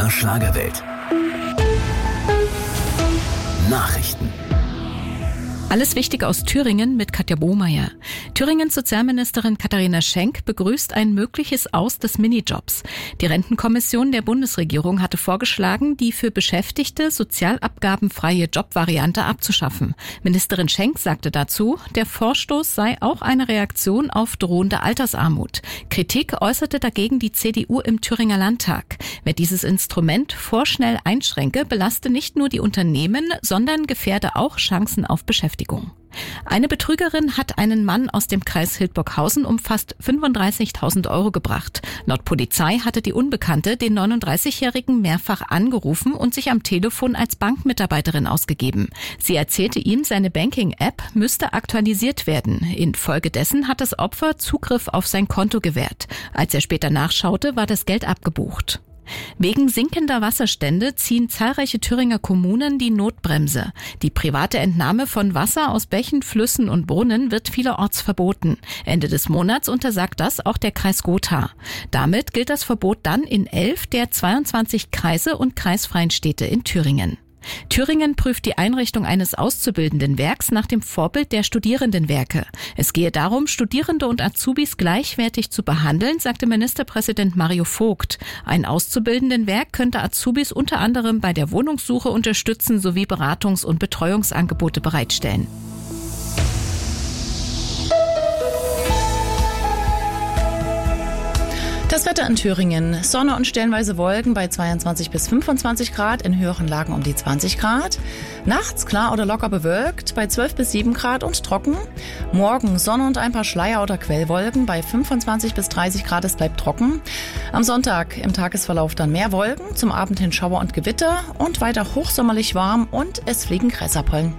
der Schlagerwelt. Nachrichten. Alles Wichtige aus Thüringen mit Katja Bohmeier. Thüringens Sozialministerin Katharina Schenk begrüßt ein mögliches Aus des Minijobs. Die Rentenkommission der Bundesregierung hatte vorgeschlagen, die für Beschäftigte sozialabgabenfreie Jobvariante abzuschaffen. Ministerin Schenk sagte dazu, der Vorstoß sei auch eine Reaktion auf drohende Altersarmut. Kritik äußerte dagegen die CDU im Thüringer Landtag. Wer dieses Instrument vorschnell einschränke, belaste nicht nur die Unternehmen, sondern gefährde auch Chancen auf Beschäftigung. Eine Betrügerin hat einen Mann aus dem Kreis Hildburghausen um fast 35.000 € gebracht. Laut Polizei hatte die Unbekannte den 39-Jährigen mehrfach angerufen und sich am Telefon als Bankmitarbeiterin ausgegeben. Sie erzählte ihm, seine Banking-App müsste aktualisiert werden. Infolgedessen hat das Opfer Zugriff auf sein Konto gewährt. Als er später nachschaute, war das Geld abgebucht. Wegen sinkender Wasserstände ziehen zahlreiche Thüringer Kommunen die Notbremse. Die private Entnahme von Wasser aus Bächen, Flüssen und Brunnen wird vielerorts verboten. Ende des Monats untersagt das auch der Kreis Gotha. Damit gilt das Verbot dann in 11 der 22 Kreise und kreisfreien Städte in Thüringen. Thüringen prüft die Einrichtung eines Auszubildendenwerks nach dem Vorbild der Studierendenwerke. Es gehe darum, Studierende und Azubis gleichwertig zu behandeln, sagte Ministerpräsident Mario Vogt. Ein Auszubildendenwerk könnte Azubis unter anderem bei der Wohnungssuche unterstützen sowie Beratungs- und Betreuungsangebote bereitstellen. Das Wetter in Thüringen. Sonne und stellenweise Wolken bei 22 bis 25 Grad, in höheren Lagen um die 20 Grad. Nachts klar oder locker bewölkt bei 12 bis 7 Grad und trocken. Morgen Sonne und ein paar Schleier- oder Quellwolken bei 25 bis 30 Grad, es bleibt trocken. Am Sonntag im Tagesverlauf dann mehr Wolken, zum Abend hin Schauer und Gewitter und weiter hochsommerlich warm und es fliegen Gräserpollen.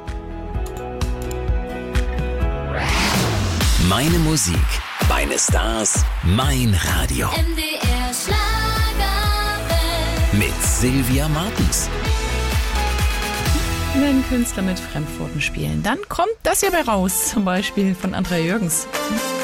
Meine Musik, meine Stars, mein Radio. MDR Schlagerwelt. Mit Sylvia Martens. Wenn Künstler mit Fremdworten spielen, dann kommt das hier bei raus. Zum Beispiel von Andrea Jürgens.